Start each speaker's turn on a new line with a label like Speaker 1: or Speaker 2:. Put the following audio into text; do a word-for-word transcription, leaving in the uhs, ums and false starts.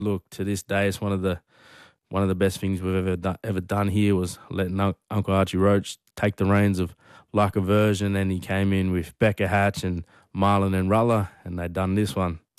Speaker 1: look, to this day, it's one of the one of the best things we've ever done, ever done here was letting Un- Uncle Archie Roach take the reins of Like a Version, and he came in with Becca Hatch and Marlon and Ruller, and they done this one.